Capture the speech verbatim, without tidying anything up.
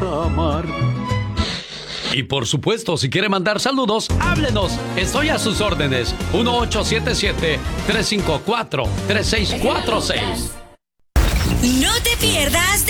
amar. Y por supuesto, si quiere mandar saludos, háblenos. Estoy a sus órdenes. uno ocho siete siete, tres cinco cuatro, tres seis cuatro seis. No te pierdas